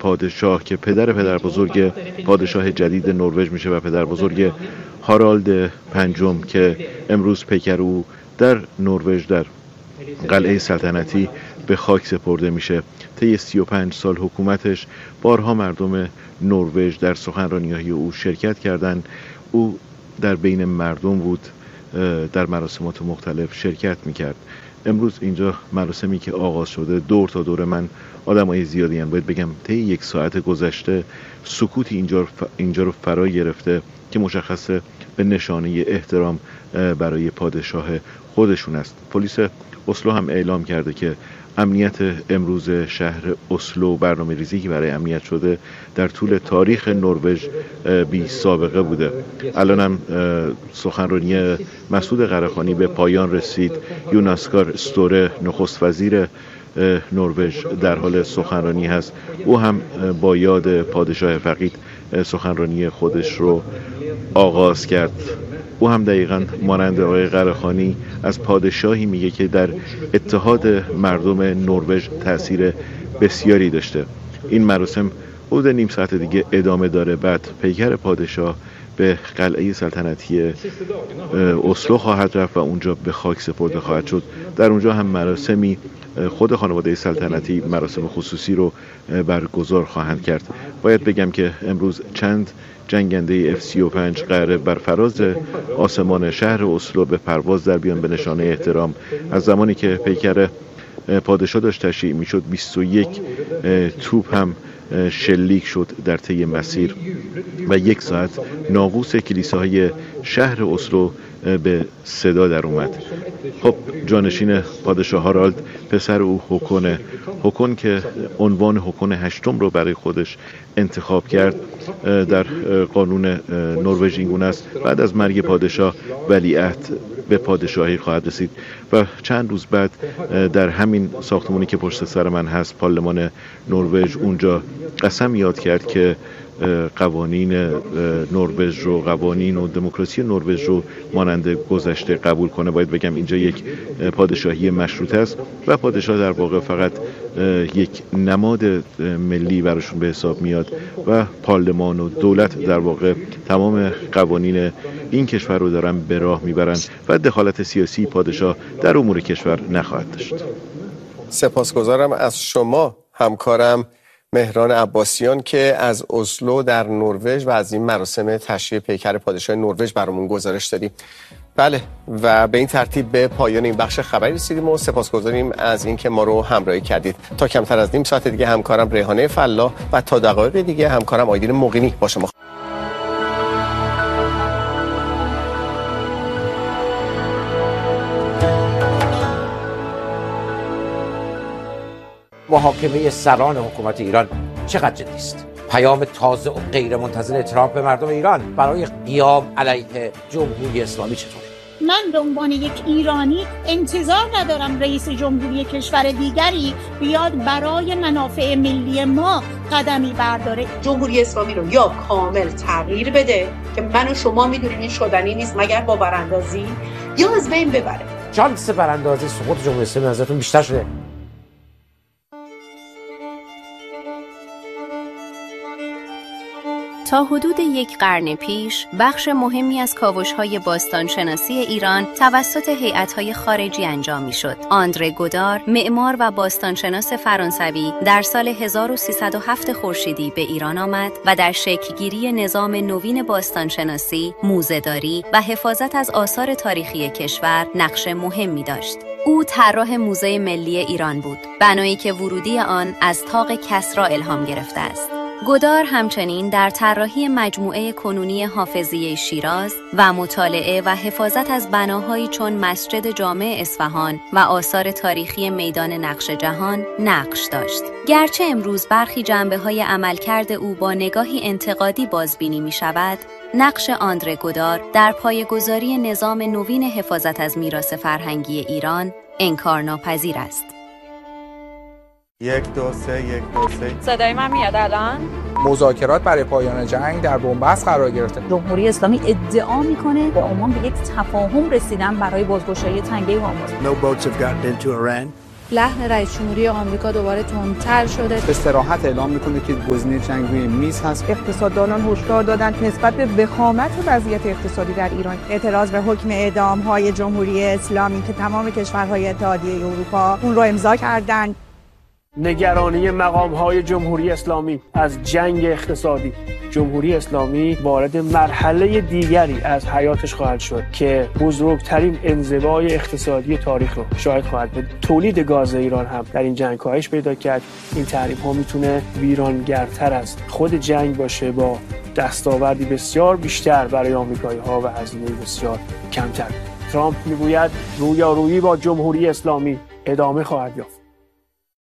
پادشاه که پدر بزرگ پادشاه جدید نروژ میشه و پدر بزرگ هارالد پنجم که امروز پیکر او در نروژ در قلعه سلطنتی به خاک سپرده میشه. طی 35 سال حکومتش بارها مردم نروژ در سخنرانی‌های او شرکت کردند. او در بین مردم بود، در مراسمات مختلف شرکت میکرد. امروز اینجا مراسمی که آغاز شده، دور تا دور من آدمای زیادی هم، باید بگم طی 1 ساعت گذشته سکوتی اینجا رو فرا گرفته که مشخصه به نشانه احترام برای پادشاه خودشون است. پلیس اسلو هم اعلام کرده که امنیت امروز شهر اسلو، برنامه ریزی که برای امنیت شده در طول تاریخ نروژ بی سابقه بوده. الان هم سخنرانی مسعود قره‌خانی به پایان رسید. یوناسکار استوره نخست وزیر نروژ در حال سخنرانی هست. او هم با یاد پادشاه فقید سخنرانی خودش رو آغاز کرد. او هم دقیقاً مانند آقای قره‌خانی از پادشاهی میگه که در اتحاد مردم نروژ تأثیر بسیاری داشته. این مراسم حدود نیم ساعت دیگه ادامه داره. بعد پیکر پادشاه به قلعه سلطنتی اسلو خواهد رفت و اونجا به خاک سپرده خواهد شد. در اونجا هم مراسمی خود خانواده سلطنتی مراسم خصوصی رو برگزار خواهند کرد. باید بگم که امروز چند جنگنده F-35 قراره بر فراز آسمان شهر اسلو به پرواز در بیان به نشانه احترام. از زمانی که پیکر پادشاه داشت تشییع میشد 21 توپ هم شلیک شد در طی مسیر و 1 ساعت ناقوس کلیساهای شهر اسلو به صدا در اومد. خب جانشین پادشاه هارالد پسر او هوکون که عنوان هوکون 8 رو برای خودش انتخاب کرد، در قانون نروژ این گونه است بعد از مرگ پادشاه ولیعهد به پادشاهی خواهد رسید. و چند روز بعد در همین ساختمانی که پشت سر من هست، پارلمان نروژ، اونجا قسم یاد کرد که قوانین نروژ رو، قوانین و دموکراسی نروژ رو مانند گذشته قبول کنه. باید بگم اینجا یک پادشاهی مشروطه است و پادشاه در واقع فقط یک نماد ملی براشون به حساب میاد و پارلمان و دولت در واقع تمام قوانین این کشور رو دارن به راه میبرن و دخالت سیاسی پادشاه در امور کشور نخواهد داشت. سپاسگزارم از شما همکارم مهران عباسیان که از اسلو در نروژ و از این مراسم تشییع پیکر پادشاه نروژ برامون گزارش دادیم. بله، و به این ترتیب به پایان این بخش خبری رسیدیم و سپاسگزاریم از اینکه ما رو همراهی کردید. تا کمتر از نیم ساعت دیگه همکارم ریحانه فلاح و تا دقایق دیگه همکارم آیدین مقیمی با شما. محاکمه سران حکومت ایران چقدر جدی است؟ پیام تازه و غیر منتظر ترامپ به مردم ایران برای قیام علیه جمهوری اسلامی چطور؟ من به عنوان یک ایرانی انتظار ندارم رئیس جمهوری کشور دیگری بیاد برای منافع ملی ما قدمی برداره. جمهوری اسلامی رو یا کامل تغییر بده که من و شما میدونیم این شدنی نیست مگر با براندازی، یا از بین ببره. شانس براندازی سقوط جمهوری اسلامی نظرتون بیشتر شده؟ تا حدود 1 قرن پیش، بخش مهمی از کاوش‌های باستانشناسی ایران توسط هیئت‌های خارجی انجام می‌شد. آندره گودار، معمار و باستانشناس فرانسوی، در سال 1307 خورشیدی به ایران آمد و در شکل‌گیری نظام نوین باستانشناسی، موزه‌داری و حفاظت از آثار تاریخی کشور نقش مهمی داشت. او طراح موزه ملی ایران بود، بنایی که ورودی آن از طاق کسری الهام گرفته است. گودار همچنین در طراحی مجموعه کنونی حافظیه شیراز و مطالعه و حفاظت از بناهایی چون مسجد جامع اصفهان و آثار تاریخی میدان نقش جهان نقش داشت. گرچه امروز برخی جنبه‌های عملکرد او با نگاهی انتقادی بازبینی می‌شود، نقش آندره گودار در پایه‌گذاری نظام نوین حفاظت از میراث فرهنگی ایران انکارناپذیر است. 1 2 3 1 2 3 صدای من میاد الان؟ مذاکرات برای پایان جنگ در بنبست قرار گرفته. جمهوری اسلامی ادعا میکنه با عمان به یک تفاهم رسیدن برای بازگشایی تنگه هرمز. No boats have gotten into Iran. لحن رئیس جمهوری آمریکا دوباره تندتر شده. به صراحت اعلام میکنه که گزینه جنگ روی میز هست. اقتصاددانان هشدار دادند نسبت به وخامت وضعیت اقتصادی در ایران. اعتراض به حکم اعدام‌های جمهوری اسلامی که تمام کشورهای اتحادیه اروپا اون رو امضا کردند. نگرانی مقام‌های جمهوری اسلامی از جنگ اقتصادی. جمهوری اسلامی وارد مرحله دیگری از حیاتش خواهد شد که بزرگترین انزوای اقتصادی تاریخ رو شاهد خواهد بود. تولید گاز ایران هم در این جنگ کاهش پیدا کرد. این تحریم‌ها میتونه ویرانگرتر از خود جنگ باشه، با دستاوردی بسیار بیشتر برای آمریکایی‌ها و هزینه بسیار کمتر. ترامپ میگوید رویارویی با جمهوری اسلامی ادامه خواهد یافت.